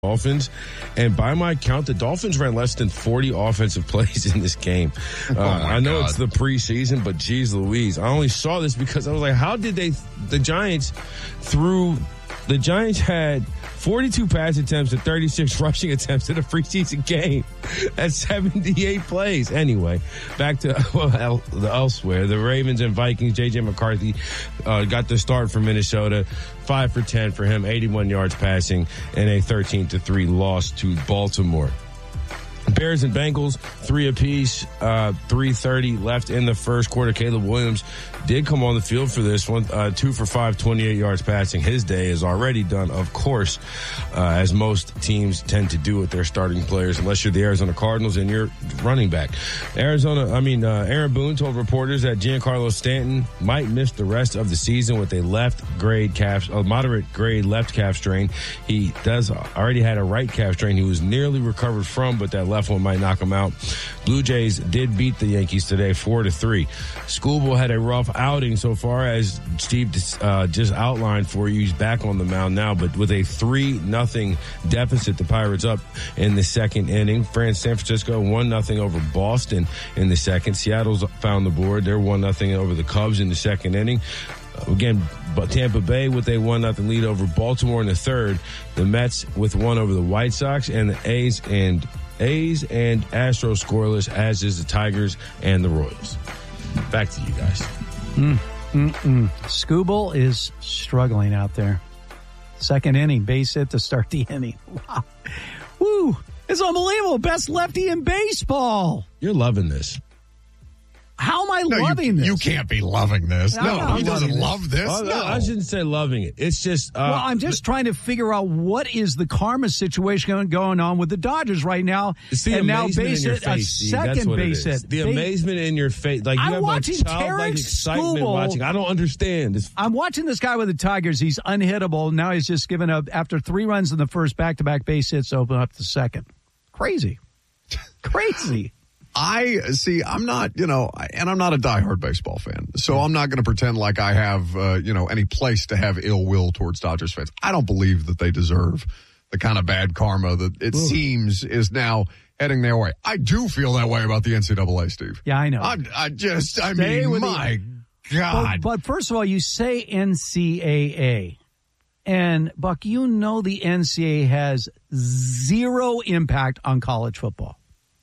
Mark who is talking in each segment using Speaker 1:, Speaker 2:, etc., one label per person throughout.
Speaker 1: Dolphins, and by my count, the Dolphins ran less than 40 offensive plays in this game. I know it's the preseason, but geez Louise, I only saw this because I was like, how did the Giants had 42 pass attempts and 36 rushing attempts in a preseason game. That's 78 plays. Anyway, back to elsewhere. The Ravens and Vikings, J.J. McCarthy got the start for Minnesota. 5 for 10 for him, 81 yards passing, and a 13-3 loss to Baltimore. Bears and Bengals, 3 apiece, 3:30 left in the first quarter. Caleb Williams did come on the field for this one, 2 for 5, 28 yards passing. His day is already done, of course, as most teams tend to do with their starting players, unless you're the Arizona Cardinals and you're running back. Aaron Boone told reporters that Giancarlo Stanton might miss the rest of the season with a moderate grade left calf strain. He already had a right calf strain he was nearly recovered from, but that left one might knock him out. Blue Jays did beat the Yankees today 4-3. Skubal had a rough outing so far, as Steve just outlined for you. He's back on the mound now, but with a 3-0 deficit, the Pirates up in the second inning. San Francisco 1-0 over Boston in the second. Seattle's found the board. They're 1-0 over the Cubs in the second inning. Again, Tampa Bay with a 1-0 lead over Baltimore in the third. The Mets with 1 over the White Sox, and the A's and Astros scoreless, as is the Tigers and the Royals. Back to you guys.
Speaker 2: Skubal is struggling out there. Second inning, base hit to start the inning. Wow. Woo. It's unbelievable. Best lefty in baseball.
Speaker 1: You're loving this.
Speaker 2: How am I loving this?
Speaker 3: You can't be loving this. No, he doesn't love this.
Speaker 1: No. I shouldn't say loving it. It's just...
Speaker 2: well, I'm just trying to figure out what is the karma situation going on with the Dodgers right now.
Speaker 1: It's the amazement in your face, Steve. That's what it is. The amazement in your face. Like, you have like childlike excitement watching. I don't understand.
Speaker 2: I'm watching this guy with the Tigers. He's unhittable. Now he's just given up after 3 runs in the first, back-to-back base hits to open up the second. Crazy. Crazy.
Speaker 3: I'm not, and I'm not a diehard baseball fan, so I'm not going to pretend like I have, any place to have ill will towards Dodgers fans. I don't believe that they deserve the kind of bad karma that it seems is now heading their way. I do feel that way about the NCAA, Steve.
Speaker 2: Yeah, I know.
Speaker 3: My God.
Speaker 2: But first of all, you say NCAA. And, Buck, the NCAA has zero impact on college football.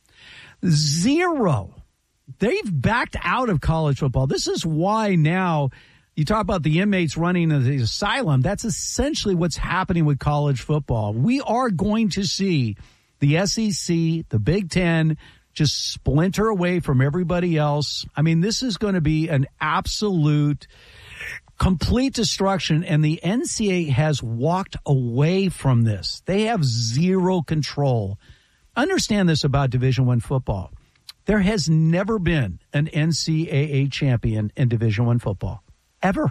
Speaker 2: Zero. They've backed out of college football. This is why now you talk about the inmates running the asylum. That's essentially what's happening with college football. We are going to see the SEC, the Big Ten, just splinter away from everybody else. I mean, this is going to be an absolute complete destruction, and the NCAA has walked away from this. They have zero control. Understand this about Division I football. There has never been an NCAA champion in Division I football. Ever.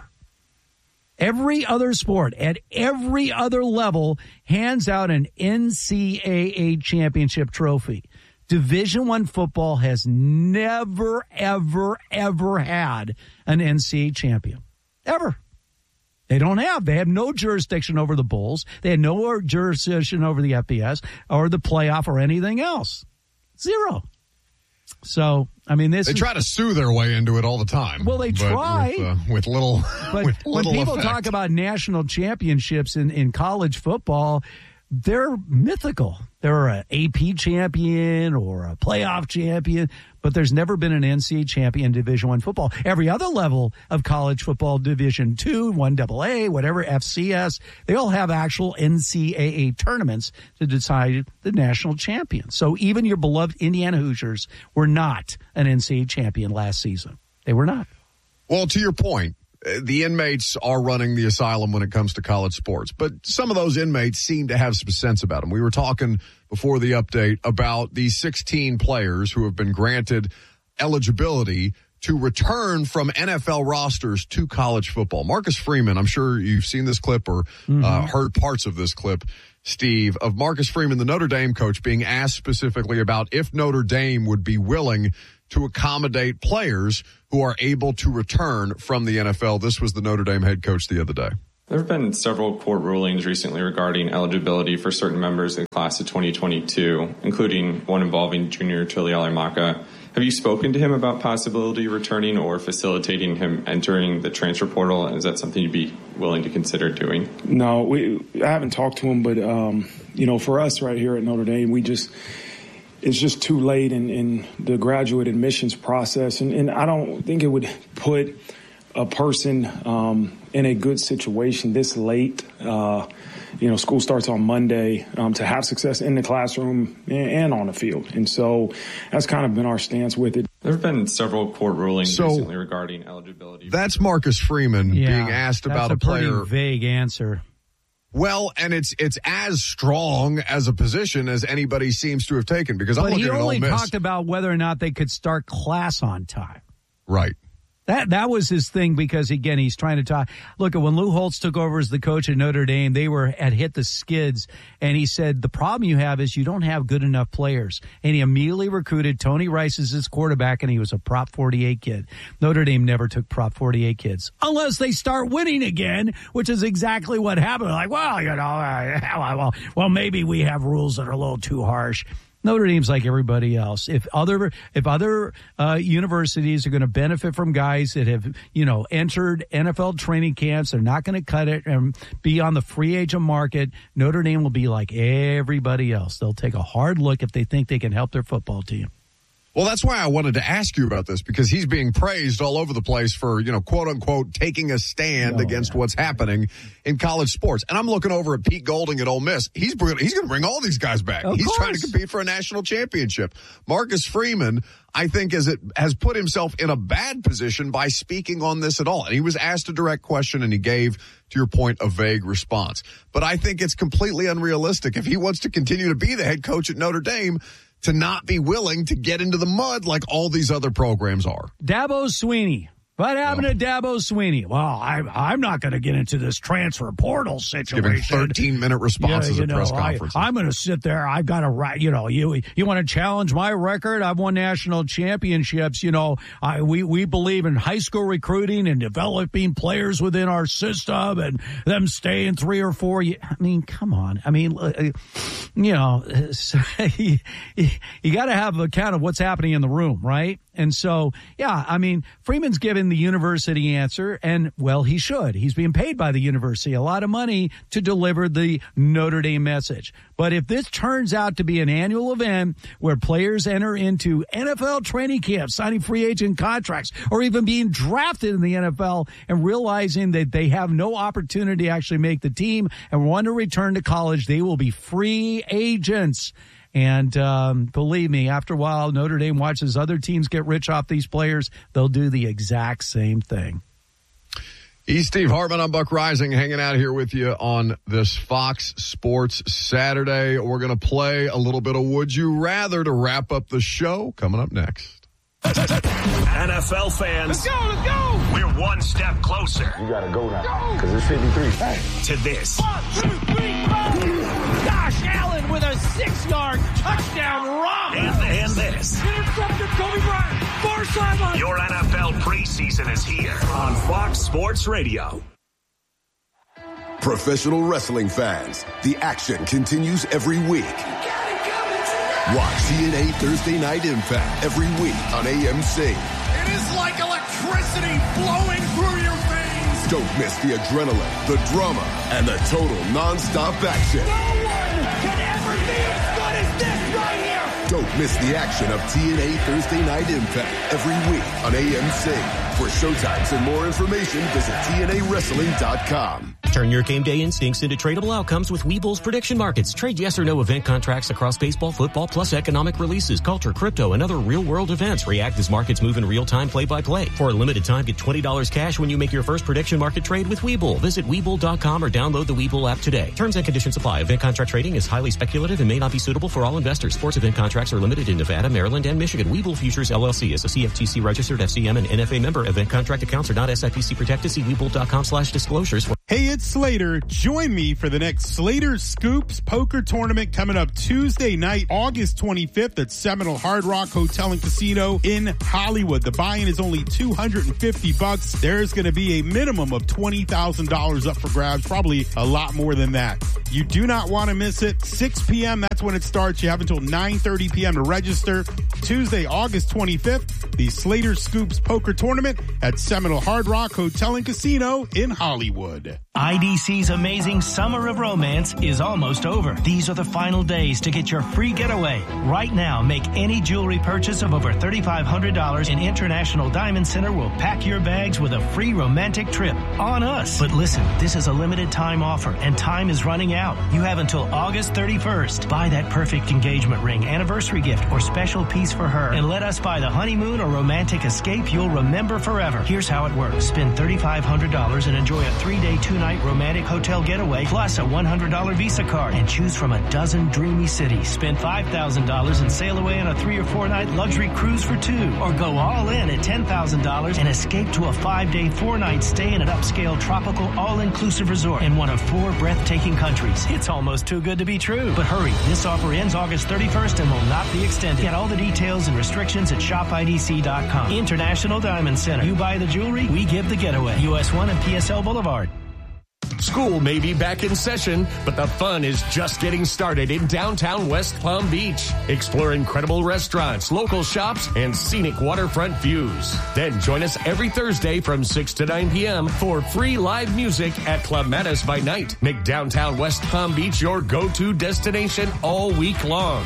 Speaker 2: Every other sport at every other level hands out an NCAA championship trophy. Division I football has never, ever, ever had an NCAA champion. Ever. They have no jurisdiction over the Bulls. They had no jurisdiction over the FBS or the playoff or anything else. Zero. So, I mean, they
Speaker 3: try to sue their way into it all the time.
Speaker 2: Well, they try.
Speaker 3: With little
Speaker 2: But when people
Speaker 3: effect.
Speaker 2: talk about national championships in college football, they're mythical. They're an AP champion or a playoff champion, but there's never been an NCAA champion in Division I football. Every other level of college football, Division II, 1AA, whatever, FCS, they all have actual NCAA tournaments to decide the national champion. So even your beloved Indiana Hoosiers were not an NCAA champion last season. They were not.
Speaker 3: Well, to your point, the inmates are running the asylum when it comes to college sports, but some of those inmates seem to have some sense about them. We were talking before the update about the 16 players who have been granted eligibility to return from NFL rosters to college football. Marcus Freeman, I'm sure you've seen this clip or heard parts of this clip, Steve, of Marcus Freeman, the Notre Dame coach, being asked specifically about if Notre Dame would be willing to accommodate players who are able to return from the NFL. This was the Notre Dame head coach the other day.
Speaker 4: There have been several court rulings recently regarding eligibility for certain members of the class of 2022, including one involving Junior Tuilalamaka. Have you spoken to him about possibility returning or facilitating him entering the transfer portal? Is that something you'd be willing to consider doing?
Speaker 5: No, I haven't talked to him, but for us right here at Notre Dame, it's just too late in the graduate admissions process, and I don't think it would put a person in a good situation this late. School starts on Monday to have success in the classroom and on the field. And so that's kind of been our stance with it.
Speaker 4: There have been several court rulings recently regarding eligibility.
Speaker 3: That's Marcus Freeman being asked about a player.
Speaker 2: Pretty vague answer.
Speaker 3: Well, and it's as strong as a position as anybody seems to have taken, because I'm looking at Ole Miss.
Speaker 2: But he only talked about whether or not they could start class on time.
Speaker 3: Right.
Speaker 2: That was his thing, because, again, he's trying to talk. Look, when Lou Holtz took over as the coach at Notre Dame, they had hit the skids, and he said, the problem you have is you don't have good enough players. And he immediately recruited Tony Rice as his quarterback, and he was a Prop 48 kid. Notre Dame never took Prop 48 kids, unless they start winning again, which is exactly what happened. Like, well, maybe we have rules that are a little too harsh. Notre Dame's like everybody else. If other universities are going to benefit from guys that have, entered NFL training camps, they're not going to cut it and be on the free agent market. Notre Dame will be like everybody else. They'll take a hard look if they think they can help their football team.
Speaker 3: Well, that's why I wanted to ask you about this, because he's being praised all over the place for, quote unquote, taking a stand against what's happening in college sports. And I'm looking over at Pete Golding at Ole Miss. He's going to bring all these guys back. He's trying to compete for a national championship. Marcus Freeman, I think, has put himself in a bad position by speaking on this at all. And he was asked a direct question, and he gave, to your point, a vague response. But I think it's completely unrealistic if he wants to continue to be the head coach at Notre Dame to not be willing to get into the mud like all these other programs are.
Speaker 2: Dabo Swinney. What happened to Dabo Swinney? Well, I'm not going to get into this transfer portal situation.
Speaker 3: Giving 13-minute responses at press conferences.
Speaker 2: I'm going to sit there. I've got to write. You want to challenge my record? I've won national championships. We believe in high school recruiting and developing players within our system and them staying 3 or 4 years. I mean, come on. I mean, you got to have account of what's happening in the room, right? And so, Freeman's given the university answer, and, well, he should. He's being paid by the university a lot of money to deliver the Notre Dame message. But if this turns out to be an annual event where players enter into NFL training camps, signing free agent contracts, or even being drafted in the NFL and realizing that they have no opportunity to actually make the team and want to return to college, they will be free agents. And believe me, after a while, Notre Dame watches other teams get rich off these players. They'll do the exact same thing.
Speaker 3: He's Steve Hartman. I'm Buck Rising, hanging out here with you on this Fox Sports Saturday. We're going to play a little bit of Would You Rather to wrap up the show. Coming up next.
Speaker 6: NFL fans,
Speaker 7: let's go!
Speaker 6: We're one step closer.
Speaker 7: You gotta go now, because it's 53. Hey.
Speaker 6: To this.
Speaker 7: 1, 2, 3, 4. Josh Allen with a 6-yard touchdown run.
Speaker 6: And this.
Speaker 7: Intercepted Kobe Bryant. Far sideline.
Speaker 6: Your NFL preseason is here on Fox Sports Radio.
Speaker 8: Professional wrestling fans, the action continues every week. Watch TNA Thursday Night Impact every week on AMC.
Speaker 9: It is like electricity flowing through your veins.
Speaker 8: Don't miss the adrenaline, the drama, and the total non-stop action.
Speaker 9: No one can ever be as good as this right here.
Speaker 8: Don't miss the action of TNA Thursday Night Impact every week on AMC. For showtimes and more information, visit TNAWrestling.com.
Speaker 10: Turn your game day instincts into tradable outcomes with Webull's prediction markets. Trade yes or no event contracts across baseball, football, plus economic releases, culture, crypto, and other real-world events. React as markets move in real time, play-by-play. For a limited time, get $20 cash when you make your first prediction market trade with Webull. Visit Webull.com or download the Webull app today. Terms and conditions apply. Event contract trading is highly speculative and may not be suitable for all investors. Sports event contracts are limited in Nevada, Maryland, and Michigan. Webull Futures, LLC is a CFTC registered FCM and NFA member. Event contract accounts are not SIPC protected. See Webull.com/disclosures for
Speaker 11: Hey, it's Slater. Join me for the next Slater Scoops Poker Tournament coming up Tuesday night, August 25th at Seminole Hard Rock Hotel and Casino in Hollywood. The buy-in is only $250. There's going to be a minimum of $20,000 up for grabs, probably a lot more than that. You do not want to miss it. 6 p.m., that's when it starts. You have until 9:30 p.m. to register. Tuesday, August 25th, the Slater Scoops Poker Tournament at Seminole Hard Rock Hotel and Casino in Hollywood.
Speaker 12: IDC's amazing Summer of Romance is almost over. These are the final days to get your free getaway. Right now, make any jewelry purchase of over $3,500 and International Diamond Center will pack your bags with a free romantic trip on us. But listen, this is a limited time offer and time is running out. You have until August 31st. Buy that perfect engagement ring, anniversary gift, or special piece for her and let us buy the honeymoon or romantic escape you'll remember forever. Here's how it works. Spend $3,500 and enjoy a 3-day, 2-night romantic hotel getaway plus a $100 Visa card and choose from a dozen dreamy cities. Spend $5,000 and sail away on a 3 or 4 night luxury cruise for 2, or go all in at $10,000 and escape to a 5-day, 4-night stay in an upscale tropical all-inclusive resort in one of 4 breathtaking countries. It's almost too good to be true. But hurry, this offer ends August 31st and will not be extended. Get all the details and restrictions at shopidc.com. International Diamond Center. You buy the jewelry, we give the getaway. US 1 and PSL Boulevard.
Speaker 13: School may be back in session, but the fun is just getting started in downtown West Palm Beach. Explore incredible restaurants, local shops, and scenic waterfront views. Then join us every Thursday from 6 to 9 p.m. for free live music at Club Mattis by Night. Make downtown West Palm Beach your go-to destination all week long.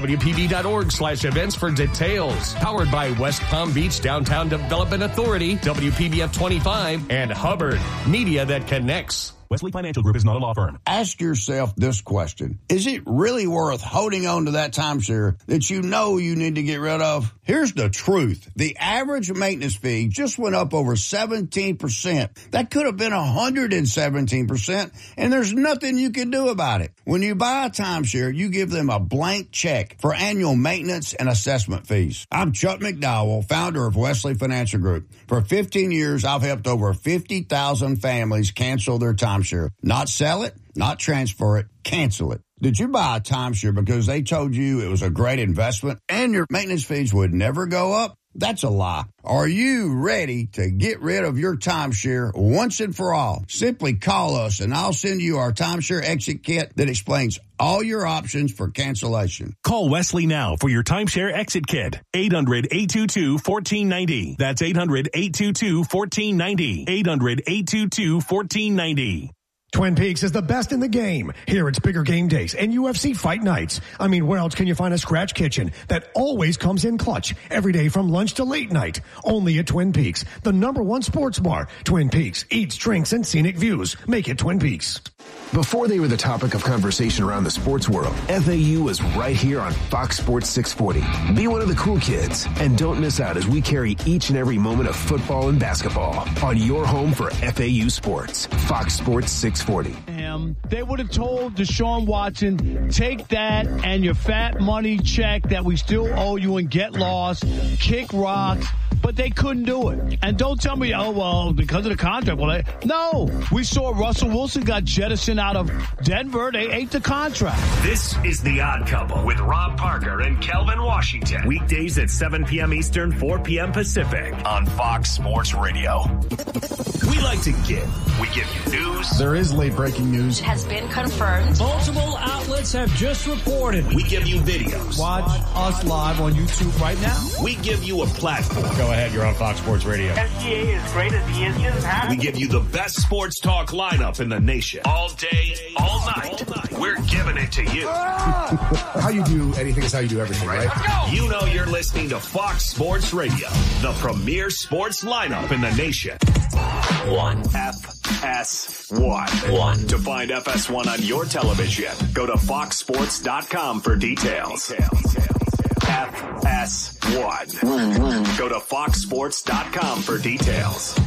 Speaker 13: WPB.org/events for details. Powered by West Palm Beach Downtown Development Authority, WPBF 25, and Hubbard. Media that connects.
Speaker 14: Wesley Financial Group is not a law firm.
Speaker 15: Ask yourself this question. Is it really worth holding on to that timeshare that you know you need to get rid of? Here's the truth. The average maintenance fee just went up over 17%. That could have been 117%, and there's nothing you can do about it. When you buy a timeshare, you give them a blank check for annual maintenance and assessment fees. I'm Chuck McDowell, founder of Wesley Financial Group. For 15 years, I've helped over 50,000 families cancel their timeshare. Not sell it, not transfer it, cancel it. Did you buy a timeshare because they told you it was a great investment and your maintenance fees would never go up? That's a lie. Are you ready to get rid of your timeshare once and for all? Simply call us and I'll send you our timeshare exit kit that explains all your options for cancellation.
Speaker 14: Call Wesley now for your timeshare exit kit. 800-822-1490. That's 800-822-1490. 800-822-1490.
Speaker 16: Twin Peaks is the best in the game. Here it's bigger game days and UFC fight nights. I mean, where else can you find a scratch kitchen that always comes in clutch every day from lunch to late night? Only at Twin Peaks, the #1 sports bar. Twin Peaks, eats, drinks, and scenic views. Make it Twin Peaks.
Speaker 17: Before they were the topic of conversation around the sports world, FAU was right here on Fox Sports 640. Be one of the cool kids and don't miss out as we carry each and every moment of football and basketball on your home for FAU sports. Fox Sports 640.
Speaker 7: They would have told Deshaun Watson, take that and your fat money check that we still owe you and get lost, kick rocks, but they couldn't do it. And don't tell me, oh, well, because of the contract. Well, no, we saw Russell Wilson got jettisoned out of Denver. They ate the contract.
Speaker 6: This is The Odd Couple with Rob Parker and Kelvin Washington. Weekdays at 7 p.m. Eastern, 4 p.m. Pacific on Fox Sports Radio. We like to give. We give you news.
Speaker 3: There is late breaking news.
Speaker 18: It has been confirmed.
Speaker 7: Multiple outlets have just reported.
Speaker 6: We give you videos.
Speaker 7: Watch us live on YouTube right now.
Speaker 6: We give you a platform.
Speaker 19: Go ahead, you're on Fox Sports Radio.
Speaker 20: SGA is great as he is.
Speaker 6: We give you the best sports talk lineup in the nation. All day, all night. We're giving it to you.
Speaker 19: How you do anything is how you do everything, right?
Speaker 6: You know you're listening to Fox Sports Radio, the premier sports lineup in the nation.
Speaker 10: 1.
Speaker 6: FS1. To find FS1 on your television, go to foxsports.com for details. FS1. Go to foxsports.com for details.